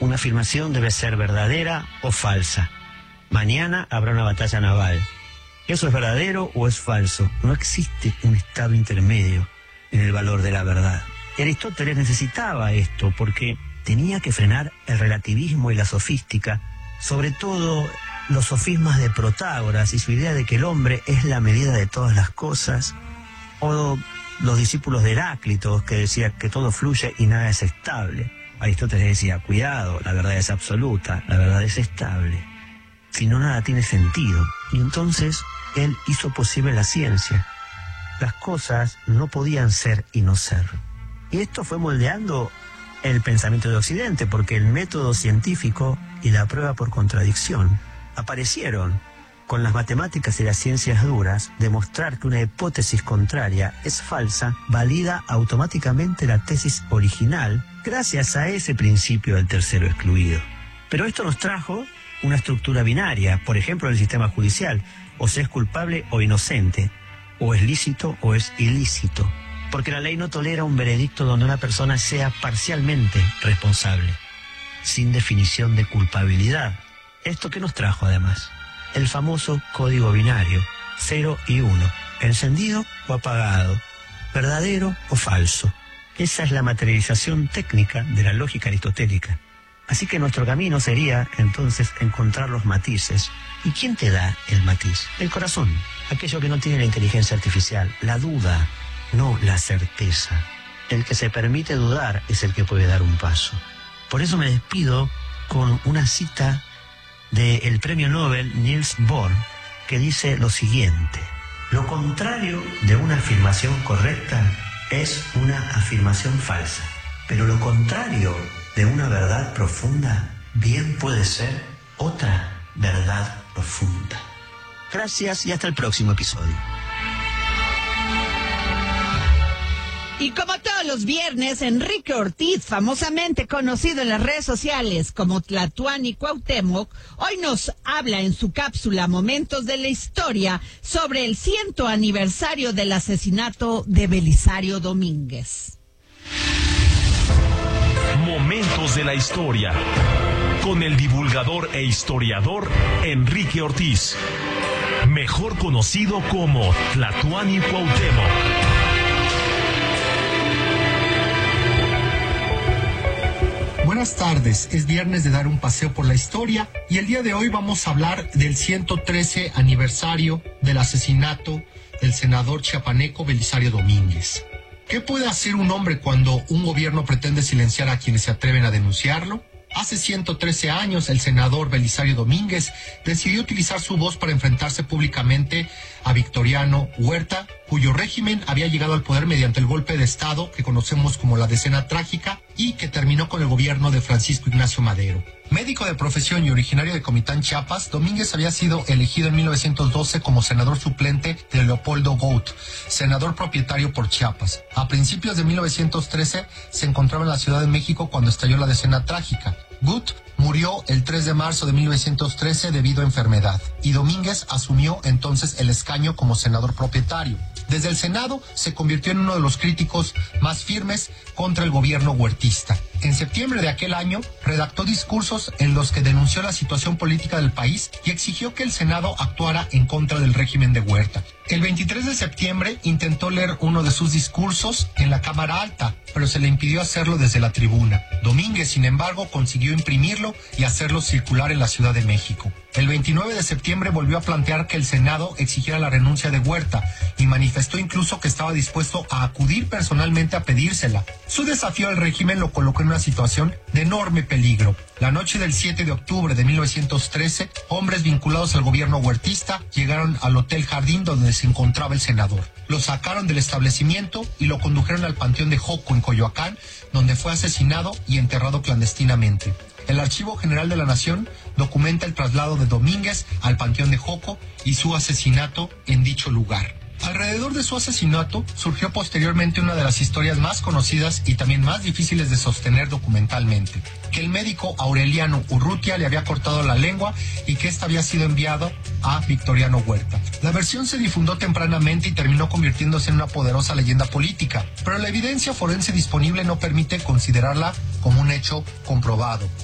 una afirmación debe ser verdadera o falsa. Mañana habrá una batalla naval. ¿Eso es verdadero o es falso? No existe un estado intermedio en el valor de la verdad. Aristóteles necesitaba esto porque tenía que frenar el relativismo y la sofística, sobre todo los sofismas de Protágoras y su idea de que el hombre es la medida de todas las cosas, o los discípulos de Heráclito, que decía que todo fluye y nada es estable. Aristóteles decía, cuidado, la verdad es absoluta, la verdad es estable. Si no, nada tiene sentido. Y entonces él hizo posible la ciencia. Las cosas no podían ser y no ser. Y esto fue moldeando el pensamiento de Occidente, porque el método científico y la prueba por contradicción aparecieron con las matemáticas y las ciencias duras. Demostrar que una hipótesis contraria es falsa valida automáticamente la tesis original gracias a ese principio del tercero excluido. Pero esto nos trajo una estructura binaria, por ejemplo en el sistema judicial: o se es culpable o inocente, o es lícito o es ilícito, porque la ley no tolera un veredicto donde una persona sea parcialmente responsable, sin definición de culpabilidad. ¿Esto qué nos trajo además? El famoso código binario, 0 y 1, encendido o apagado, verdadero o falso. Esa es la materialización técnica de la lógica aristotélica. Así que nuestro camino sería entonces encontrar los matices. ¿Y quién te da el matiz? El corazón, aquello que no tiene la inteligencia artificial, la duda, no la certeza. El que se permite dudar es el que puede dar un paso. Por eso me despido con una cita del premio Nobel Niels Bohr, que dice lo siguiente: lo contrario de una afirmación correcta es una afirmación falsa, pero lo contrario de una verdad profunda bien puede ser otra verdad profunda. Gracias y hasta el próximo episodio. Y como todos los viernes, Enrique Ortiz, famosamente conocido en las redes sociales como Tlatuani Cuauhtémoc, hoy nos habla en su cápsula Momentos de la Historia sobre el 100º aniversario del asesinato de Belisario Domínguez. Momentos de la Historia, con el divulgador e historiador Enrique Ortiz, mejor conocido como Tlatuani Cuauhtémoc. Buenas tardes, es viernes de dar un paseo por la historia y el día de hoy vamos a hablar del 113 aniversario del asesinato del senador chiapaneco Belisario Domínguez. ¿Qué puede hacer un hombre cuando un gobierno pretende silenciar a quienes se atreven a denunciarlo? Hace 113 años, el senador Belisario Domínguez decidió utilizar su voz para enfrentarse públicamente a Victoriano Huerta, cuyo régimen había llegado al poder mediante el golpe de Estado que conocemos como la Decena Trágica y que terminó con el gobierno de Francisco Ignacio Madero. Médico de profesión y originario de Comitán, Chiapas, Domínguez había sido elegido en 1912 como senador suplente de Leopoldo Gout, senador propietario por Chiapas. A principios de 1913 se encontraba en la Ciudad de México cuando estalló la Decena Trágica. Gout murió el 3 de marzo de 1913 debido a enfermedad, y Domínguez asumió entonces el escaño como senador propietario. Desde el Senado se convirtió en uno de los críticos más firmes contra el gobierno huertista. En septiembre de aquel año redactó discursos en los que denunció la situación política del país y exigió que el Senado actuara en contra del régimen de Huerta. El 23 de septiembre intentó leer uno de sus discursos en la Cámara Alta, pero se le impidió hacerlo desde la tribuna. Domínguez, sin embargo, consiguió imprimirlo y hacerlo circular en la Ciudad de México. El 29 de septiembre volvió a plantear que el Senado exigiera la renuncia de Huerta y manifestó incluso que estaba dispuesto a acudir personalmente a pedírsela. Su desafío al régimen lo colocó en una situación de enorme peligro. La noche del 7 de octubre de 1913, hombres vinculados al gobierno huertista llegaron al Hotel Jardín donde se encontraba el senador. Lo sacaron del establecimiento y lo condujeron al Panteón de Joco en Coyoacán, donde fue asesinado y enterrado clandestinamente. El Archivo General de la Nación documenta el traslado de Domínguez al Panteón de Joco y su asesinato en dicho lugar. Alrededor de su asesinato surgió posteriormente una de las historias más conocidas y también más difíciles de sostener documentalmente, que el médico Aureliano Urrutia le había cortado la lengua y que ésta había sido enviado a Victoriano Huerta. La versión se difundió tempranamente y terminó convirtiéndose en una poderosa leyenda política, pero la evidencia forense disponible no permite considerarla como un hecho comprobado.